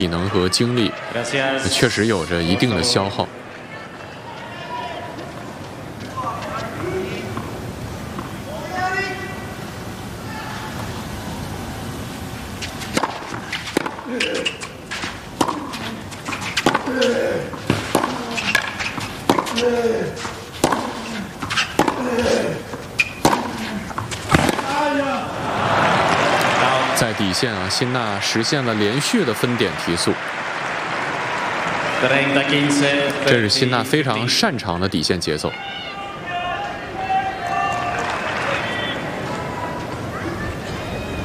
体能和精力确实有着一定的消耗。 在底线啊，辛纳实现了连续的分点提速，这是辛纳非常擅长的底线节奏。